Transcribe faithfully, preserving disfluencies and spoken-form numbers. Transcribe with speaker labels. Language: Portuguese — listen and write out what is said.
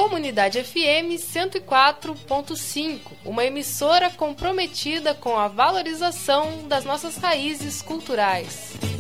Speaker 1: Comunidade F M cento e quatro ponto cinco, uma emissora comprometida com a valorização das nossas raízes culturais.